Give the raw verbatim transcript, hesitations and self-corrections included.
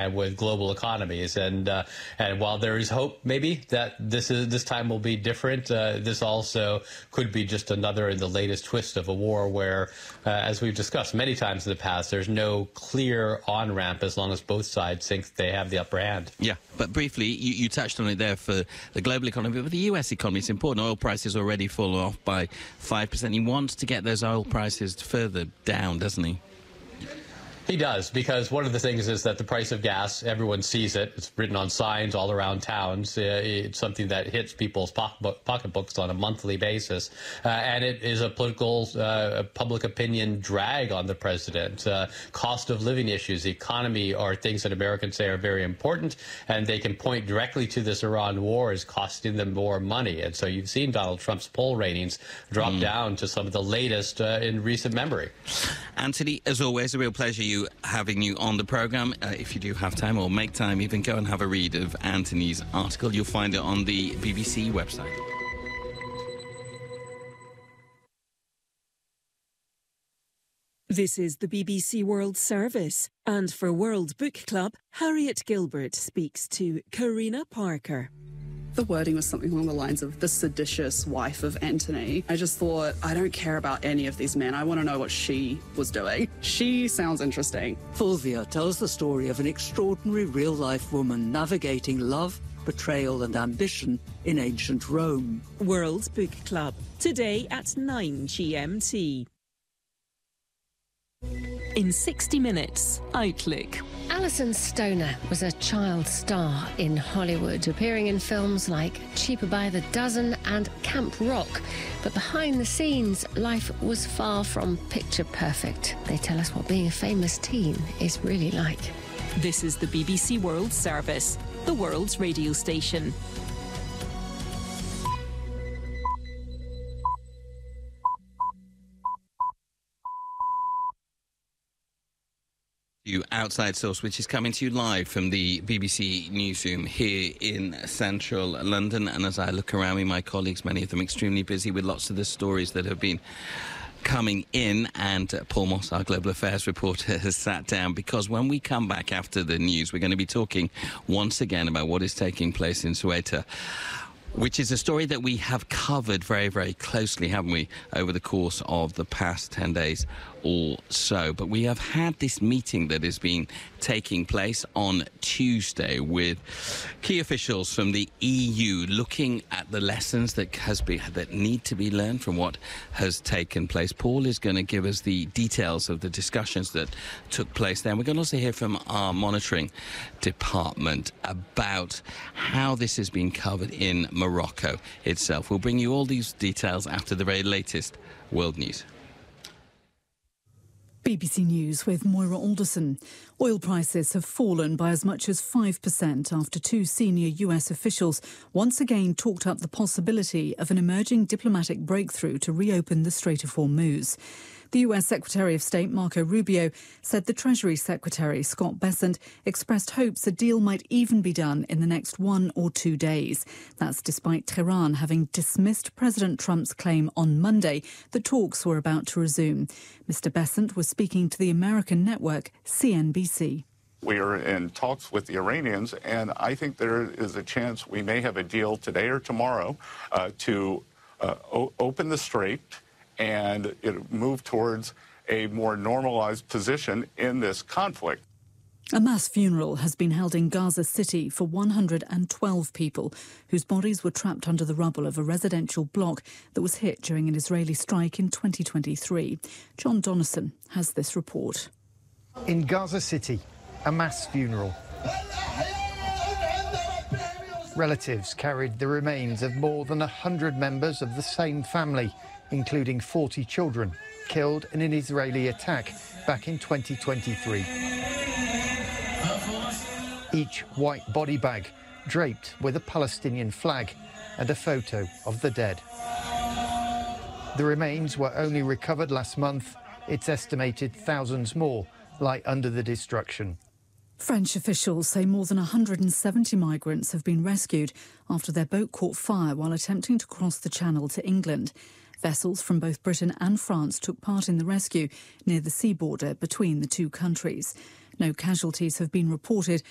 and with global economies. And uh, and while there is hope, maybe that this is this time will be different, uh, this also could be just another in the latest twist of a war where, uh, as we've discussed many times in the past, there's no clear on-ramp as long as both sides think they have the upper hand. Yeah, but briefly, you, you touched on it there for the global economy, but the U S economy, it's important. Oil prices already fallen off by five percent. He wants to get those oil prices further down, doesn't he? He does, because one of the things is that the price of gas, everyone sees it. It's written on signs all around towns. Uh, it's something that hits people's pocketbook, pocketbooks on a monthly basis. Uh, and it is a political, uh, public opinion drag on the president. Uh, cost of living issues, the economy are things that Americans say are very important, and they can point directly to this Iran war as costing them more money. And so you've seen Donald Trump's poll ratings drop mm. down to some of the latest uh, in recent memory. Anthony, as always, a real pleasure you having you on the programme. Uh, if you do have time or make time, even go and have a read of Anthony's article. You'll find it on the B B C website. This is the B B C World Service, and for World Book Club, Harriet Gilbert speaks to Karina Parker. The wording was something along the lines of the seditious wife of Antony. I just thought, I don't care about any of these men. I want to know what she was doing. She sounds interesting. Fulvia tells the story of an extraordinary real-life woman navigating love, betrayal and ambition in ancient Rome. World Book Club, today at nine G M T. In sixty minutes, Outlook. Alison Stoner was a child star in Hollywood, appearing in films like Cheaper by the Dozen and Camp Rock. But behind the scenes, life was far from picture perfect. They tell us what being a famous teen is really like. This is the B B C World Service, the world's radio station. You Outside Source, which is coming to you live from the B B C newsroom here in central London. And as I look around me, my colleagues, many of them extremely busy with lots of the stories that have been coming in, and uh, Paul Moss, our global affairs reporter, has sat down, because when we come back after the news, we're going to be talking once again about what is taking place in Ceuta, which is a story that we have covered very, very closely, haven't we, over the course of the past ten days or so. But we have had this meeting that has been taking place on Tuesday with key officials from the E U, looking at the lessons that has been that need to be learned from what has taken place. Paul is going to give us the details of the discussions that took place there. And we're going to also hear from our monitoring department about how this has been covered in Morocco itself. We'll bring you all these details after the very latest world news. B B C News with Moira Alderson. Oil prices have fallen by as much as five percent after two senior U S officials once again talked up the possibility of an emerging diplomatic breakthrough to reopen the Strait of Hormuz. The U S Secretary of State Marco Rubio said the Treasury Secretary Scott Bessent expressed hopes a deal might even be done in the next one or two days. That's despite Tehran having dismissed President Trump's claim on Monday that talks were about to resume. Mister Bessent was speaking to the American network C N B C. We are in talks with the Iranians, and I think there is a chance we may have a deal today or tomorrow uh, to uh, o- open the strait and it move towards a more normalized position in this conflict. A mass funeral has been held in Gaza City for one hundred twelve people whose bodies were trapped under the rubble of a residential block that was hit during an Israeli strike in twenty twenty-three. John Donnison has this report. In Gaza City, a mass funeral. Relatives carried the remains of more than one hundred members of the same family, including forty children, killed in an Israeli attack back in twenty twenty-three. Each white body bag draped with a Palestinian flag and a photo of the dead. The remains were only recovered last month. It's estimated thousands more lie under the destruction. French officials say more than one hundred seventy migrants have been rescued after their boat caught fire while attempting to cross the Channel to England. Vessels from both Britain and France took part in the rescue near the sea border between the two countries. No casualties have been reported,